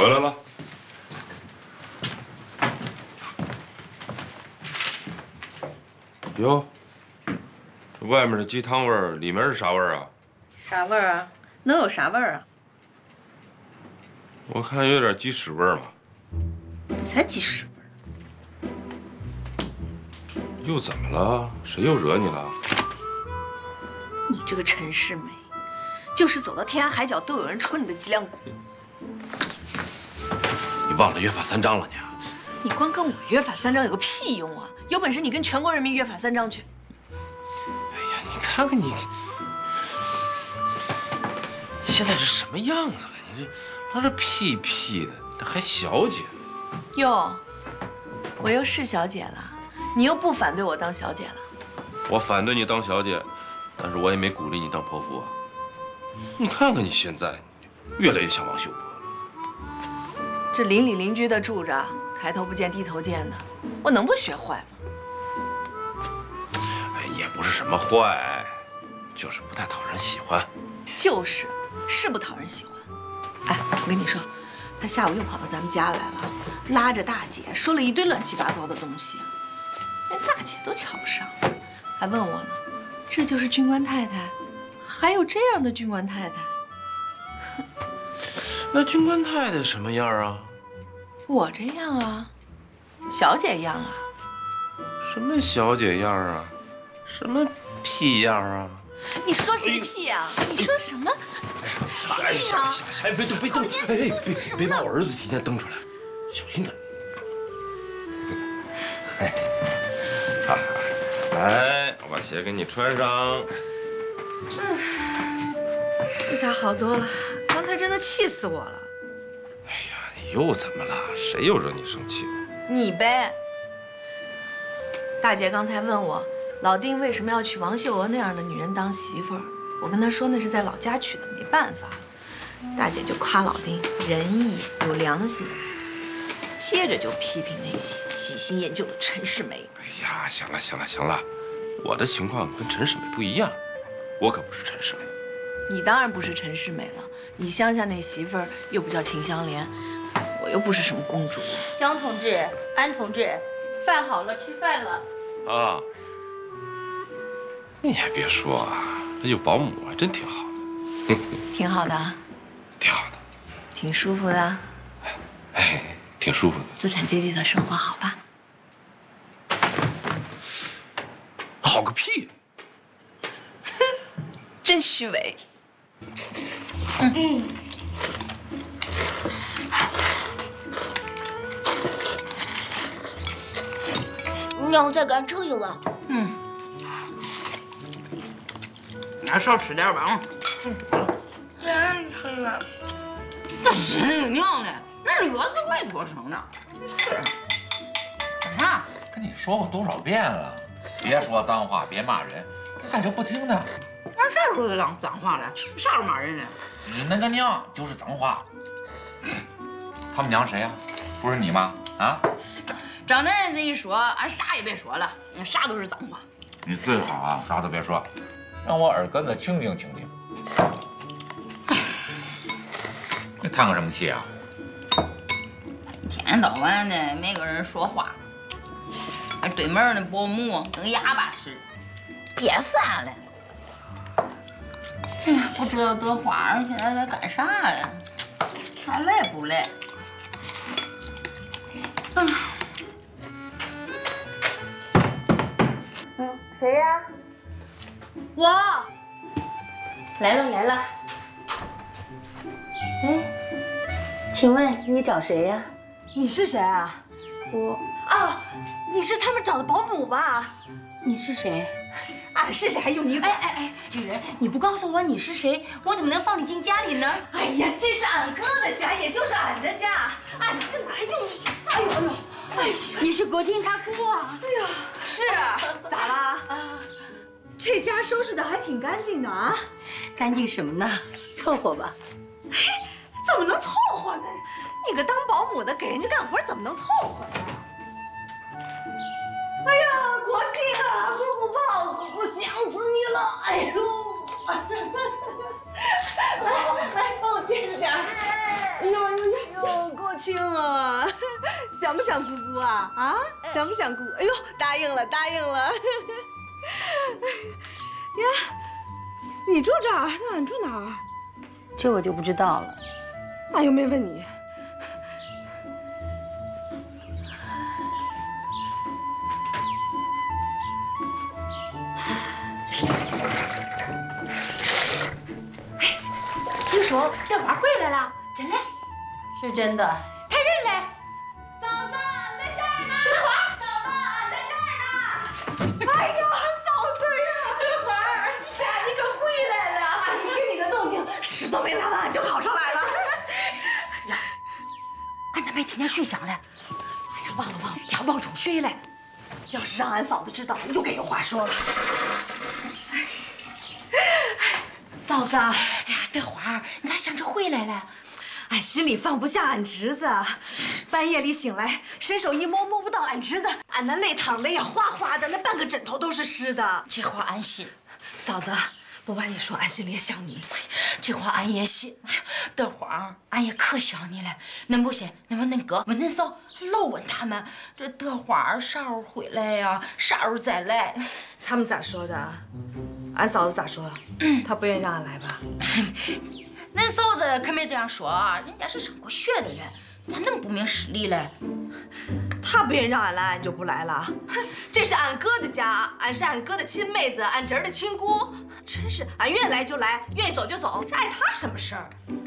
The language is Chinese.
回来了。哟，外面是鸡汤味儿，里面是啥味儿啊？ 啥味儿啊？能有啥味儿啊？ 我看有点鸡屎味儿嘛。 你才鸡屎味儿！又怎么了？谁又惹你了？ 你这个陈世美，就是走到天涯海角都有人戳你的脊梁骨。 你忘了约法三章了你？ 你光跟我约法三章有个屁用啊！有本事你跟全国人民约法三章去！ 哎呀，你看看你，现在是什么样子了？你这老这屁屁的，这还小姐？ 哟，我又是小姐了，你又不反对我当小姐了？ 我反对你当小姐，但是我也没鼓励你当泼妇啊。你看看你现在，越来越像王秀波了。 这邻里邻居的住着，抬头不见低头见的，我能不学坏吗？ 哎，也不是什么坏，就是不太讨人喜欢。 是不讨人喜欢。哎，我跟你说，他下午又跑到咱们家来了，拉着大姐说了一堆乱七八糟的东西，连大姐都瞧不上，还问我呢，这就是军官太太，还有这样的军官太太？ 那军官太太什么样啊？ 我这样啊，小姐样啊。 什么小姐样啊？什么屁样啊？ 你说谁屁呀？你说什么？ 哎呀！哎，别动，别动！哎，别把我儿子提前蹬出来，小心点。哎，好，来，我把鞋给你穿上。 这下好多了，刚才真的气死我了。 哎呀，你又怎么了？谁又惹你生气了？ 你呗。大姐刚才问我，老丁为什么要娶王秀娥那样的女人当媳妇儿？我跟她说那是在老家娶的，没办法。大姐就夸老丁仁义有良心，接着就批评那些喜新厌旧的陈世美。 哎呀，行了行了行了，我的情况跟陈世美不一样，我可不是陈世美。 你当然不是陈世美了，你乡下那媳妇儿又不叫秦香莲，我又不是什么公主。 江同志、安同志，饭好了，吃饭了。 啊，你还别说啊，有保姆还真挺好的。 挺好的啊， 挺好的， 挺舒服的。 哎，挺舒服的。 资产阶级的生活好吧？ 好个屁！ 哼，真虚伪。 你要再干撑一碗。 还少吃点吧啊！ 再撑一碗。 这屎那个娘的，那是药是外多生的。是。干啥？ 跟你说过多少遍了，别说脏话，别骂人，你咋就不听呢？ 俺啥时候当脏话了？啥时候骂人了？ 你那个娘就是脏话。他们娘谁呀？不是你吗？啊？ 张奶奶这一说，俺啥也别说了，啥都是脏话。 你最好啊，啥都别说，让我耳根子清静清静。你叹个什么气啊？ 一天到晚的没个人说话，那对门的保姆跟哑巴似的，憋散了。不知道德花现在在干啥呀？还累不累？ 谁呀？ 我来了来了。哎，请问你找谁呀？ 你是谁啊？ 我。 啊，你是他们找的保姆吧？ 你是谁？ 俺是谁还用你管？ 哎，这人你不告诉我你是谁，我怎么能放你进家里呢？ 哎呀，这是俺哥的家，也就是俺的家，俺进来还用你？哎呀， 你是国清他姑啊？ 哎呀，是，咋啦？这家收拾的还挺干净的啊。 干净什么呢？凑合吧。 嘿，怎么能凑合呢？你个当保姆的给人家干活，怎么能凑合呢？哎呀，国庆啊，姑姑抱，姑姑想死你了！哎呦，来，帮我接着点。哎呦，姑亲啊！想不想姑姑啊？啊，想不想姑？哎呦，答应了，答应了。呀，你住这儿，那俺住哪儿？ 这我就不知道了。 俺又没问你。 听说德华回来了，真的？是真的。他人嘞？ 嫂子在这儿呢。德华，嫂子在这儿呢。哎呀，嫂子呀！ 德华，哎呀，你可回来了！ 俺一听你的动静，屎都没拉完，俺就跑出来了。 呀，俺咋没听见水响嘞？哎呀，忘了，呀，忘冲水了。 要是让俺嫂子知道，又该有话说了。嫂子， 哎呀，德华，你咋想着回来了？ 俺心里放不下俺侄子，半夜里醒来，伸手一摸，摸不到俺侄子，俺那泪淌的呀哗哗的，那半个枕头都是湿的。 这话俺信。 嫂子，不瞒你说，俺心里也想你。 这话俺也信。德华，俺也可想你了。恁不信，恁问恁哥，问恁嫂，老问他们，这德华啥时候回来呀？啥时候再来？ 他们咋说的？俺嫂子咋说？她不愿意让俺来吧？ 恁嫂子可没这样说啊，人家是上过学的人，咋能不明事理嘞？ 她不愿意让俺来，俺就不来了。哼，这是俺哥的家，俺是俺哥的亲妹子，俺侄儿的亲姑，真是俺愿意来就来，愿意走就走，这碍他什么事儿？